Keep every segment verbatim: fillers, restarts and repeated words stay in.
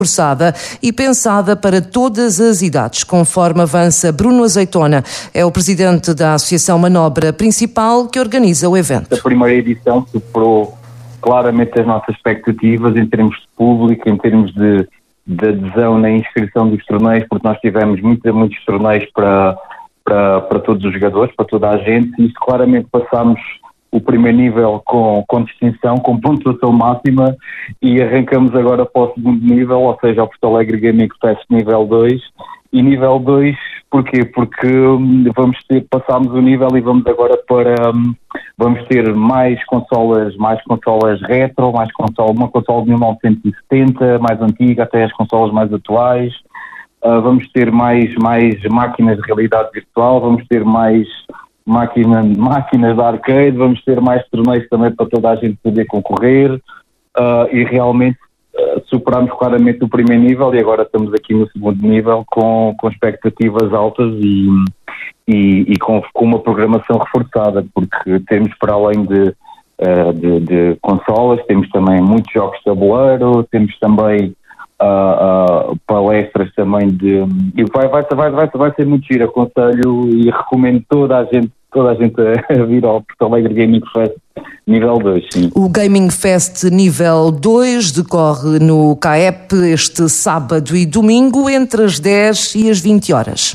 reforçada e pensada para todas as idades, conforme avança Bruno Azeitona, é o presidente da Associação Manobra Principal que organiza o evento. A primeira edição superou claramente as nossas expectativas em termos de público, em termos de, de adesão na inscrição dos torneios, porque nós tivemos muitos, muitos torneios para, para, para todos os jogadores, para toda a gente, e isto claramente passámos o primeiro nível com, com distinção, com pontuação máxima, e arrancamos agora para o segundo nível, ou seja, o Porto Alegre Gaming Fest nível dois. E nível dois, porquê? Porque vamos ter, passámos o nível e vamos agora para, vamos ter mais consolas, mais consolas retro, mais consola, uma consola de mil novecentos e setenta, mais antiga, até as consolas mais atuais. Uh, vamos ter mais, mais máquinas de realidade virtual, vamos ter mais Máquina, máquinas de arcade, vamos ter mais torneios também para toda a gente poder concorrer, uh, e realmente uh, superamos claramente o primeiro nível e agora estamos aqui no segundo nível com, com expectativas altas e, e, e com, com uma programação reforçada, porque temos, para além de, uh, de, de consolas, temos também muitos jogos de tabuleiro, temos também Uh, uh, palestras também de... E vai, vai, vai, vai, vai ser muito giro, aconselho e recomendo toda a gente, toda a, gente a vir ao Porto Alegre Gaming Fest nível dois. Sim. O Gaming Fest nível dois decorre no C A E P este sábado e domingo entre as dez e as vinte horas.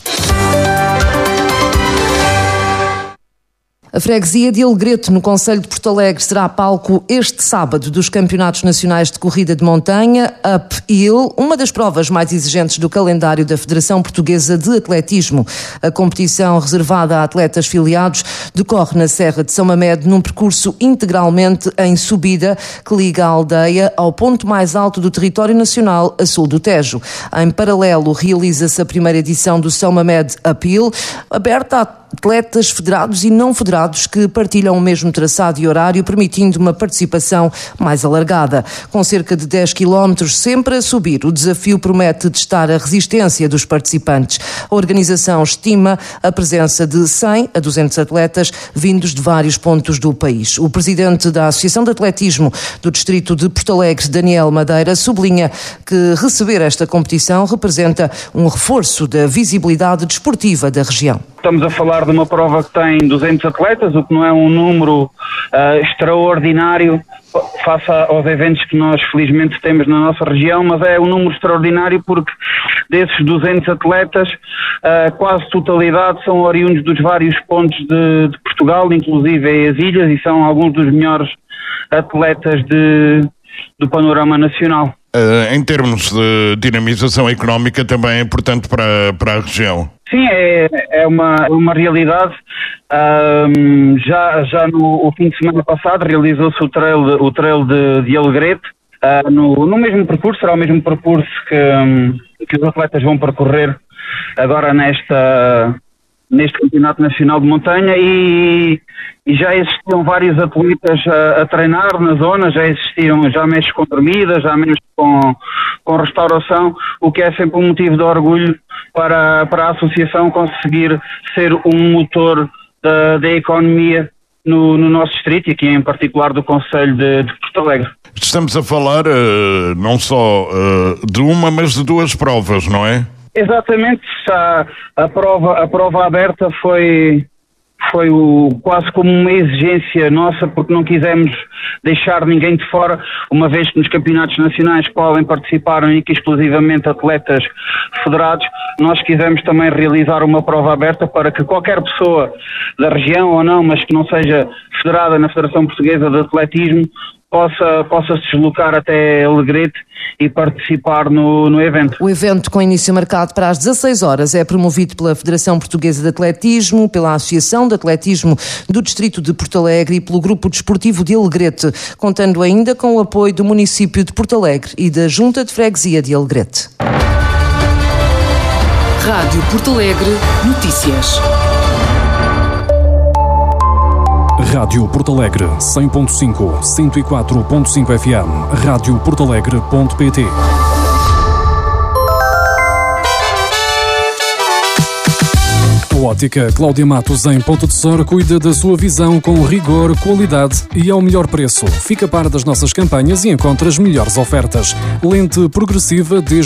A freguesia de Alegrete, no concelho de Porto Alegre, será palco este sábado dos Campeonatos Nacionais de Corrida de Montanha, Uphill, uma das provas mais exigentes do calendário da Federação Portuguesa de Atletismo. A competição, reservada a atletas filiados, decorre na Serra de São Mamede num percurso integralmente em subida que liga a aldeia ao ponto mais alto do território nacional, a sul do Tejo. Em paralelo, realiza-se a primeira edição do São Mamede Uphill, aberta a atletas federados e não federados que partilham o mesmo traçado e horário, permitindo uma participação mais alargada. Com cerca de dez quilómetros sempre a subir, o desafio promete testar a resistência dos participantes. A organização estima a presença de cem a duzentos atletas vindos de vários pontos do país. O presidente da Associação de Atletismo do Distrito de Porto Alegre, Daniel Madeira, sublinha que receber esta competição representa um reforço da visibilidade desportiva da região. Estamos a falar de uma prova que tem duzentos atletas, o que não é um número uh, extraordinário face aos eventos que nós felizmente temos na nossa região, mas é um número extraordinário porque desses duzentos atletas, uh, quase totalidade são oriundos dos vários pontos de, de Portugal, inclusive as ilhas, e são alguns dos melhores atletas de, do panorama nacional. Uh, em termos de dinamização económica também é importante para, para a região. Sim, é, é uma, uma realidade. Um, já já no o fim de semana passado realizou-se o trail, o trail de, de Alegrete, uh, no, no mesmo percurso, será o mesmo percurso que, um, que os atletas vão percorrer agora nesta, neste Campeonato Nacional de Montanha, e, e já existiam vários atletas a, a treinar na zona, já existiam já mexes com dormida, já mexes com, com restauração, o que é sempre um motivo de orgulho para, para a associação conseguir ser um motor da, da economia no, no nosso distrito e aqui em particular do concelho de, de Porto Alegre. Estamos a falar uh, não só uh, de uma, mas de duas provas, não é? Exatamente. A, a, prova, a prova aberta foi, foi o, quase como uma exigência nossa, porque não quisemos deixar ninguém de fora, uma vez que nos campeonatos nacionais podem participar única e exclusivamente atletas federados. Nós quisemos também realizar uma prova aberta para que qualquer pessoa da região ou não, mas que não seja federada na Federação Portuguesa de Atletismo, possa, possa se deslocar até Alegrete e participar no, no evento. O evento, com início marcado para as dezasseis horas, é promovido pela Federação Portuguesa de Atletismo, pela Associação de Atletismo do Distrito de Porto Alegre e pelo Grupo Desportivo de Alegrete, contando ainda com o apoio do município de Porto Alegre e da Junta de Freguesia de Alegrete. Rádio Porto Alegre Notícias. Rádio Porto Alegre cem ponto cinco, cento e quatro ponto cinco F M, rádio porto alegre ponto pt. O Ótica Cláudia Matos em Ponta de Sor cuida da sua visão com rigor, qualidade e ao melhor preço. Fica a par das nossas campanhas e encontra as melhores ofertas. Lente progressiva desde